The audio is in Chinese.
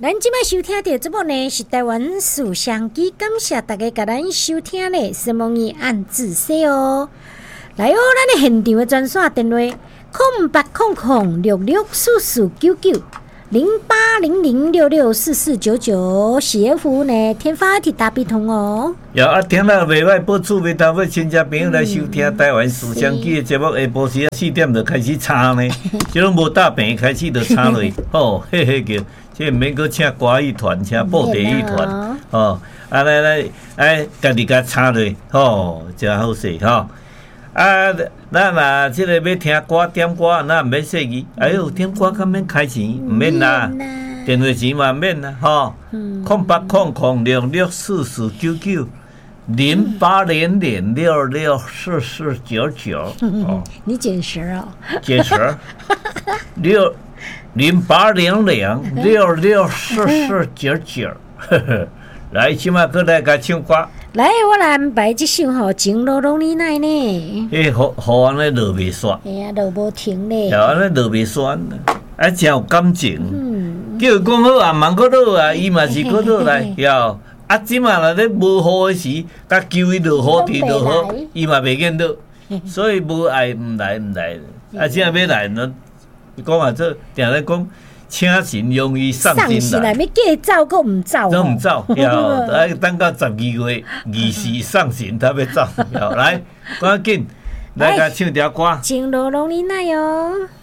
咱即摆收听到节目呢是台湾思想机，感谢大家甲咱收听呢，希望你按自说哦。来哦，咱的现场的专线电话08006644990800664499，事业服务呢天发铁打比通哦。 有啊，听了袂歹，报厝要搭要亲戚朋友来收听台湾思想机的节目，下晡时4点就开始插呢，即拢无大病开始就插落，吼，嘿嘿叫。即毋免阁请歌艺团，请布袋戏团，吼，来，家己甲插落，吼，真好势，吼。啊，咱若即个要听歌点歌，咱毋免说伊，哎呦，点歌敢免开钱，毋免啦，电话钱嘛毋免啦，吼，0800664499，0800664499，哦， 你减食哦， 减食，0800664499，来，即马过来甲唱歌。 来，我来安排即首吼《情路拢你奈》呢。 好安尼落袂煞。 哎呀，落无停咧。 对，安尼落袂煞，真有感情。叫伊讲好啊，茫个落啊，伊嘛是个落来，晓。啊，即马若咧无雨诶时，甲求伊落雨天落雨，伊嘛袂见落，所以无爱毋来。啊，即下要来呢？讲啊，这定咧讲，请神容易送神来。 要叫伊走，佫毋走。 都毋走，要等到12月20送神，才要走。来，赶紧来甲唱条歌。 情路拢你奈哦。